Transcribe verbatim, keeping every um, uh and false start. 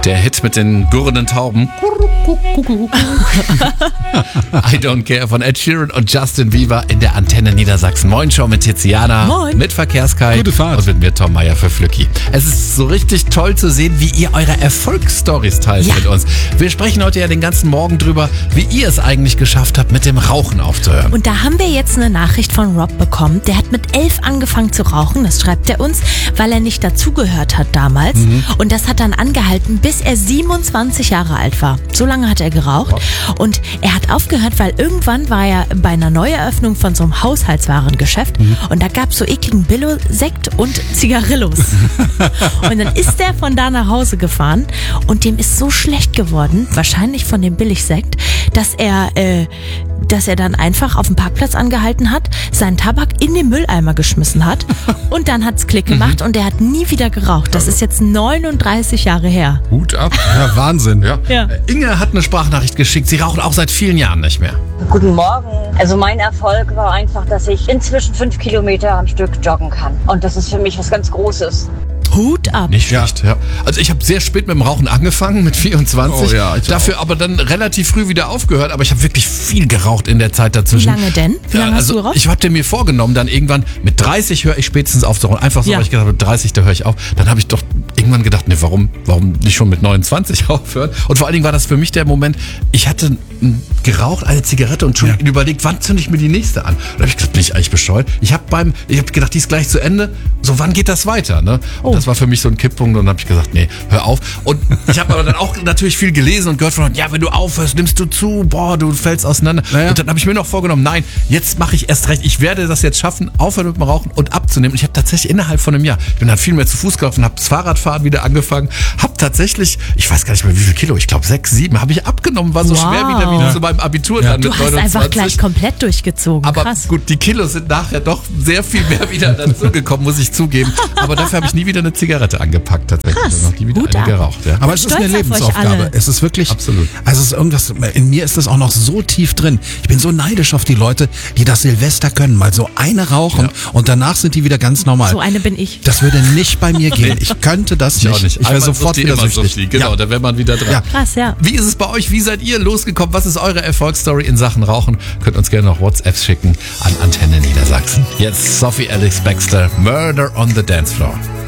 Der Hit mit den gurrenden Tauben. I Don't Care von Ed Sheeran und Justin Bieber in der Antenne Niedersachsen. Moin Show mit Tiziana. Moin. Mit Verkehrskai. Gute Fahrt. Und mit mir Tom Meyer für Flücki. Es ist so richtig toll zu sehen, wie ihr eure Erfolgsstories teilt Ja. mit uns. Wir sprechen heute ja den ganzen Morgen drüber, wie ihr es eigentlich geschafft habt, mit dem Rauchen aufzuhören. Und da haben wir jetzt eine Nachricht von Rob bekommen. Der hat mit elf angefangen zu rauchen. Das schreibt er uns, weil er nicht dazugehört hat damals. Mhm. Und das hat dann angehalten, bis er siebenundzwanzig Jahre alt war. So lange hat er geraucht. Und er hat aufgehört, weil irgendwann war er bei einer Neueröffnung von so einem Haushaltswarengeschäft. Mhm. Und da gab es so ekligen Billo-Sekt und Zigarillos. Und dann ist der von da nach Hause gefahren und dem ist so schlecht geworden, wahrscheinlich von dem Billigsekt, dass er, äh, dass er dann einfach auf dem Parkplatz angehalten hat, seinen Tabak in den Mülleimer geschmissen hat und dann hat's Klick gemacht und er hat nie wieder geraucht. Das ist jetzt neununddreißig Jahre her. Hut ab. Ja, Wahnsinn. Ja. Ja. Inge hat eine Sprachnachricht geschickt. Sie rauchen auch seit vielen Jahren nicht mehr. Guten Morgen. Also mein Erfolg war einfach, dass ich inzwischen fünf Kilometer am Stück joggen kann. Und das ist für mich was ganz Großes. Hut ab. Nicht schlecht, ja. Also ich habe sehr spät mit dem Rauchen angefangen, mit vierundzwanzig. Oh ja, ich Dafür aber dann relativ früh wieder aufgehört. Aber ich habe wirklich viel geraucht in der Zeit Wie dazwischen. lange denn? Wie lange Ja, hast du also geraucht? ich hatte mir vorgenommen, dann irgendwann mit dreißig höre ich spätestens auf zu rauchen. Einfach so, Ja. weil ich gedacht habe, mit dreißig, da höre ich auf. Dann habe ich doch irgendwann gedacht, ne, warum, warum nicht schon mit neunundzwanzig aufhören? Und vor allen Dingen war das für mich der Moment, ich hatte m, geraucht, eine Zigarette und schon Ja. überlegt, wann zünde ich mir die nächste an? Da habe ich gedacht, bin ich eigentlich bescheuert? Ich habe beim, ich habe gedacht, die ist gleich zu Ende. So, wann geht das weiter? Ne? Und Oh. das war für mich so ein Kipppunkt und dann habe ich gesagt, nee, hör auf. Und ich habe aber dann auch natürlich viel gelesen und gehört von, ja, wenn du aufhörst, nimmst du zu, boah, du fällst auseinander. Naja. Und dann habe ich mir noch vorgenommen, nein, jetzt mache ich erst recht. Ich werde das jetzt schaffen, aufhören mit dem Rauchen und abzunehmen. Und ich habe tatsächlich innerhalb von einem Jahr, ich bin dann viel mehr zu Fuß gelaufen, habe das Fahrradfahren wieder angefangen, habe tatsächlich, ich weiß gar nicht mehr wie viel Kilo, ich glaube sechs, sieben, habe ich abgenommen, war so Wow. schwer wieder, wieder zu meinem Abitur Ja. dann Du mit hast neunundzwanzig. einfach gleich komplett durchgezogen. Aber Krass. gut, die Kilos sind nachher doch sehr viel mehr wieder dazugekommen, muss ich zugeben. Aber dafür habe ich nie wieder eine Zigarette angepackt tatsächlich. Krass. Und noch nie wieder Hut eine ab. geraucht. Ja. Aber es ist Stolz eine auf euch Lebensaufgabe. alle. Es ist wirklich, Absolut. Also es ist irgendwas, in mir ist das auch noch so tief drin. Ich bin so neidisch auf die Leute, die das Silvester können, mal so eine rauchen und danach sind die wieder ganz normal. So eine bin ich. Das würde nicht bei mir gehen. Ich könnte das Ich nicht. auch nicht. Ich wäre Einmal sofort sucht die wieder immer süchtig. Sucht die. Genau, Ja. da wäre man wieder dran. Ja. Krass, ja. Wie ist es bei euch? Wie seid ihr losgekommen? Was ist eure Erfolgsstory in Sachen Rauchen? Könnt uns gerne noch WhatsApps schicken an Antenne Niedersachsen. Jetzt Sophie Alex Baxter, Murder on the Dance Floor.